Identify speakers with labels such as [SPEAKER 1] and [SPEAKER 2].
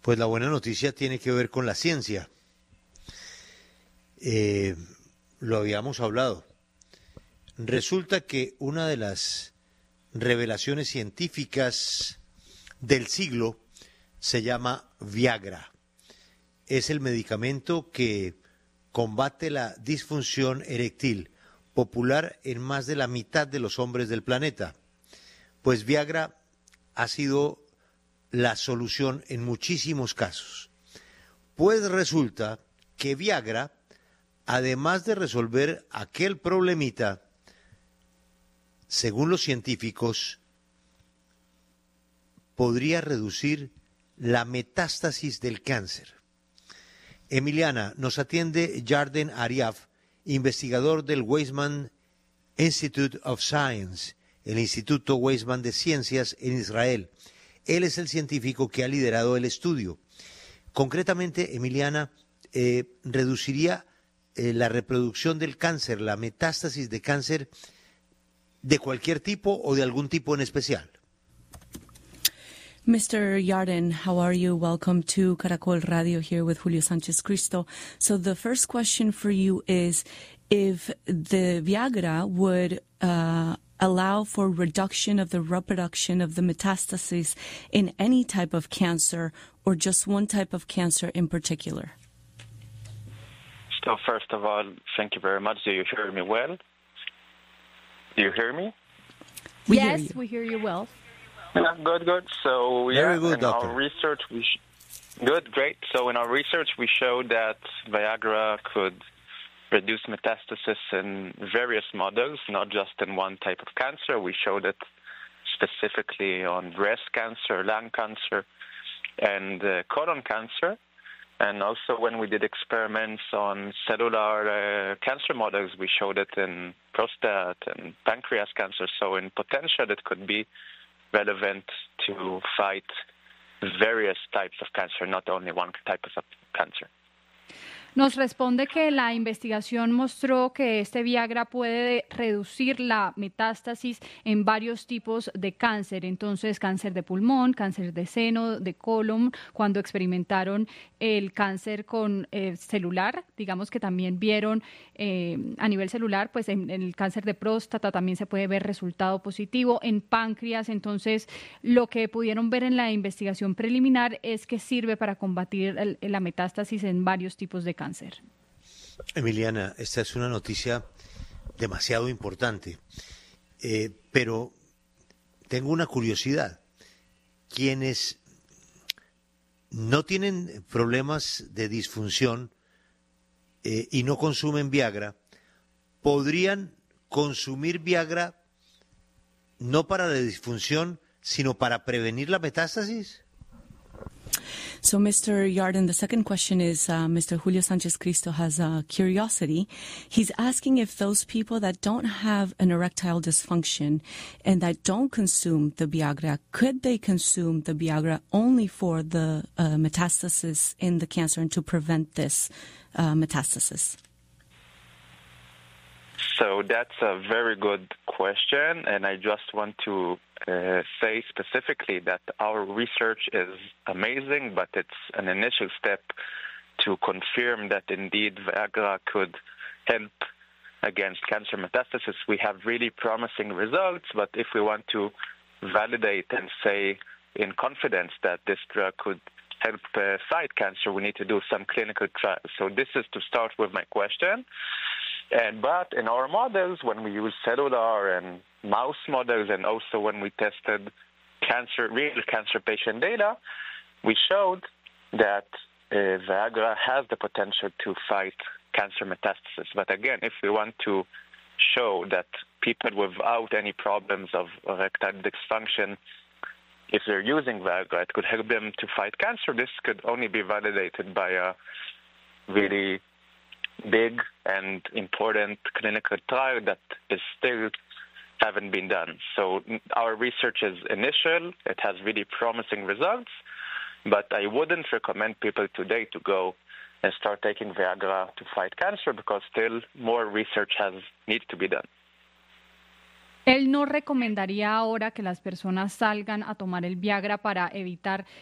[SPEAKER 1] Pues la buena noticia tiene que ver con la ciencia. Lo habíamos hablado. Resulta que una de las revelaciones científicas del siglo se llama Viagra. Es el medicamento que combate la disfunción eréctil, popular en más de la mitad de los hombres del planeta. Pues Viagra ha sido la solución en muchísimos casos. Pues resulta que Viagra, además de resolver aquel problemita, según los científicos, podría reducir la metástasis del cáncer. Emiliana, nos atiende Yarden Ariaf, investigador del Weizmann Institute of Science, el Instituto Weizmann de Ciencias en Israel. Él es el científico que ha liderado el estudio. Concretamente, Emiliana, reduciría la reproducción del cáncer, la metástasis de cáncer de cualquier tipo o de algún tipo en especial.
[SPEAKER 2] Mr. Yarden, how are you? Welcome to Caracol Radio here with Julio Sanchez Cristo. So the first question for you is if the Viagra would allow for reduction of the reproduction of the metastasis in any type of cancer or just one type of cancer in particular?
[SPEAKER 3] So first of all, thank you very much. Do you hear me well? Do you hear me?
[SPEAKER 4] Yes, we hear you well.
[SPEAKER 3] Yeah, good. So
[SPEAKER 1] Very good, doctor.
[SPEAKER 3] Our research, great. So in our research, we showed that Viagra could reduce metastasis in various models, not just in one type of cancer. We showed it specifically on breast cancer, lung cancer, and colon cancer. And also when we did experiments on cellular cancer models, we showed it in prostate and pancreas cancer. So in potential, it could be relevant to fight various types of cancer, not only one type of cancer.
[SPEAKER 4] Nos responde que la investigación mostró que este Viagra puede reducir la metástasis en varios tipos de cáncer, entonces cáncer de pulmón, cáncer de seno, de colon, cuando experimentaron el cáncer con celular, digamos que también vieron a nivel celular, pues en el cáncer de próstata también se puede ver resultado positivo, en páncreas, entonces lo que pudieron ver en la investigación preliminar es que sirve para combatir la metástasis en varios tipos de cáncer.
[SPEAKER 1] Emiliana, esta es una noticia demasiado importante, pero tengo una curiosidad. Quienes no tienen problemas de disfunción y no consumen Viagra, ¿podrían consumir Viagra no para la disfunción, sino para prevenir la metástasis?
[SPEAKER 2] So, Mr. Yarden, the second question is Mr. Julio Sanchez Cristo has a curiosity. He's asking if those people that don't have an erectile dysfunction and that don't consume the Viagra, could they consume the Viagra only for the metastasis in the cancer and to prevent this metastasis?
[SPEAKER 3] So that's a very good question, and I just want to say specifically that our research is amazing, but it's an initial step to confirm that indeed Viagra could help against cancer metastasis. We have really promising results, but if we want to validate and say in confidence that this drug could help fight cancer, we need to do some clinical trials. So this is to start with my question. But in our models, when we use cellular and mouse models, and also when we tested real cancer patient data, we showed that Viagra has the potential to fight cancer metastasis. But again, if we want to show that people without any problems of erectile dysfunction, if they're using Viagra, it could help them to fight cancer, this could only be validated by a really big and important clinical trial that is still haven't been done. So our research is initial. It has really promising results, but I wouldn't recommend people today to go and start taking Viagra to fight cancer because still more research needs to be done.
[SPEAKER 4] Él no recomendaría ahora que las personas salgan a tomar el Viagra para evitar